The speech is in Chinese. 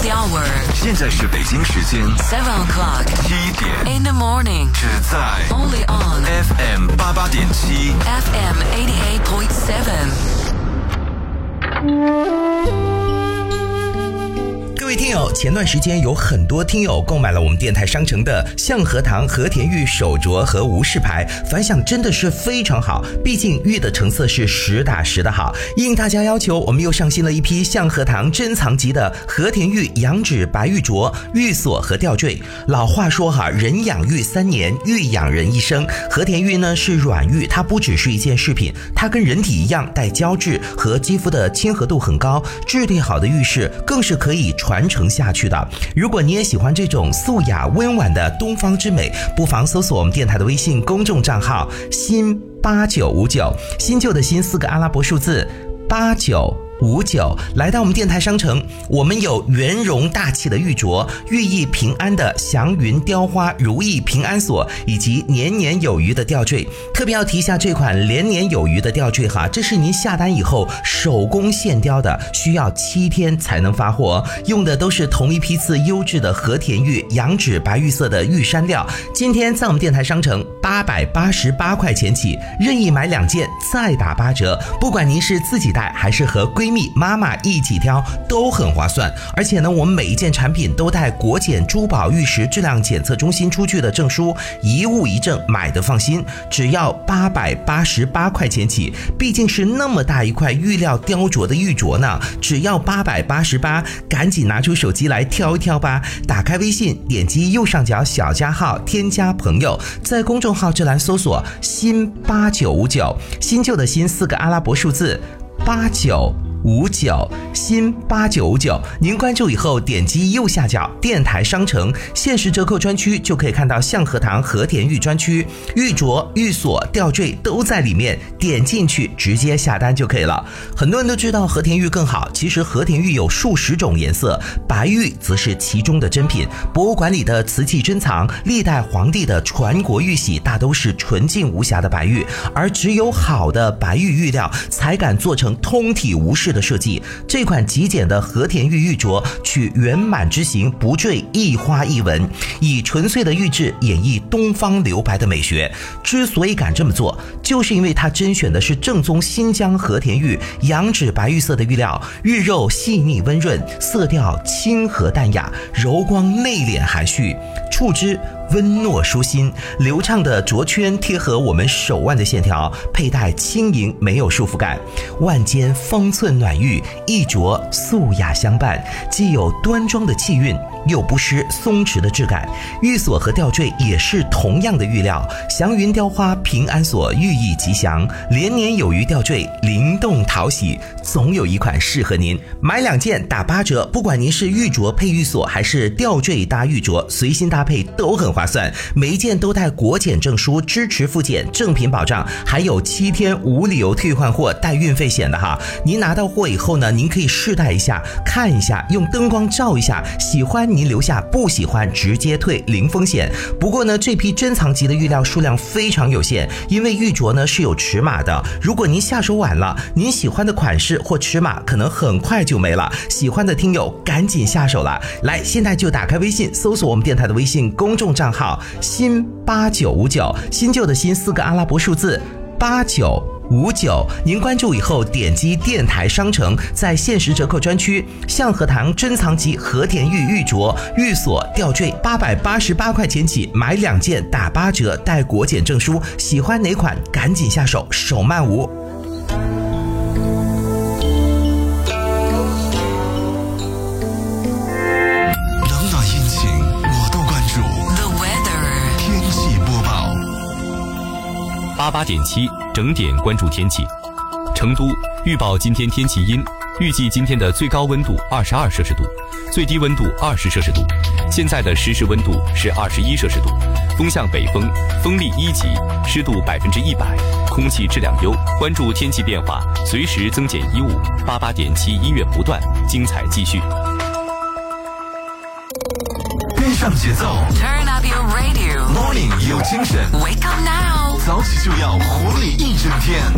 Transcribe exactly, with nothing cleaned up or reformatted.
the hour. 现在是北京时间 seven o'clock. 七点 In the morning. 只在 Only on F M 八八点七 F M eighty-eight point seven. 各位听友，前段时间有很多听友购买了我们电台商城的象和堂和田玉手镯和无饰牌，反响真的是非常好，毕竟玉的成色是实打实的好。应大家要求，我们又上新了一批象和堂珍藏级的和田玉羊脂白玉镯、玉锁和吊坠。老话说哈，人养玉三年，玉养人一生。和田玉呢是软玉，它不只是一件饰品，它跟人体一样带胶质，和肌肤的亲和度很高，质地好的玉饰更是可以传传承下去的。如果你也喜欢这种素雅温婉的东方之美，不妨搜索我们电台的微信公众账号新八九五九，新旧的新四个阿拉伯数字八九五九，来到我们电台商城，我们有圆融大气的玉镯，寓意平安的祥云雕花如意平安锁，以及年年有余的吊坠。特别要提一下这款连年有余的吊坠哈，这是您下单以后手工现雕的，需要七天才能发货，用的都是同一批次优质的和田玉羊脂白玉色的玉山料。今天在我们电台商城八百八十八块钱起，任意买两件再打八折，不管您是自己戴还是和闺蜜妈妈一起挑都很划算。而且呢，我们每一件产品都带国检珠宝玉石质量检测中心出具的证书，一物一证，买的放心。只要八百八十八块钱起，毕竟是那么大一块玉料雕琢的玉镯呢，只要八百八十八，赶紧拿出手机来挑一挑吧。打开微信，点击右上角小加号，添加朋友，在公众号这栏搜索新八九五九，新旧的新四个阿拉伯数字八九五九，新八九五九，您关注以后点击右下角电台商城限时折扣专区，就可以看到象和堂和田玉专区，玉镯、玉锁、吊坠都在里面，点进去直接下单就可以了。很多人都知道和田玉更好，其实和田玉有数十种颜色，白玉则是其中的珍品。博物馆里的瓷器珍藏，历代皇帝的传国玉玺大都是纯净无瑕的白玉，而只有好的白玉玉料才敢做成通体无饰的设计。这款极简的和田玉玉镯取圆满之形，不坠一花一纹，以纯粹的玉质演绎东方留白的美学。之所以敢这么做，就是因为它甄选的是正宗新疆和田玉羊脂白玉色的玉料，玉肉细腻温润，色调清和淡雅，柔光内敛含蓄，触之温糯舒心。流畅的镯圈贴合我们手腕的线条，佩戴轻盈没有束缚感。腕间方寸暖玉，一镯素雅相伴，既有端庄的气韵，又不失松弛的质感。玉锁和吊坠也是同样的玉料，祥云雕花平安锁寓意吉祥，连年有余吊坠灵动讨喜，总有一款适合您。买两件打八折，不管您是玉镯配玉锁还是吊坠搭玉镯，随心搭配都很划算。每一件都带国检证书，支持复检，正品保障，还有七天无理由退换货带运费险的哈。您拿到货以后呢，您可以试戴一下，看一下，用灯光照一下，喜欢您留下，不喜欢直接退，零风险。不过呢，这批珍藏级的玉料数量非常有限，因为玉镯呢是有尺码的，如果您下手晚了，您喜欢的款式或尺码可能很快就没了。喜欢的听友赶紧下手了，来，现在就打开微信，搜索我们电台的微信公众账号新八九五九，新旧的新四个阿拉伯数字八九五九，您关注以后点击电台商城，在限时折扣专区象和堂珍藏级和田玉玉镯、玉锁、吊坠八百八十八块钱起，买两件打八折，带国检证书。喜欢哪款赶紧下手，手慢无。 八八点七整点关注天气。成都预报今天天气阴，预计今天的最高温度二十二摄氏度，最低温度二十摄氏度。现在的实时温度是二十一摄氏度，风向北风，风力一级，湿度百分之一百，空气质量优。关注天气变化，随时增减衣物。八八点七音乐不断，精彩继续。 跟上节奏 Turn up your radio. Morning 有精神 Wake up now. 早起就要活力一整天。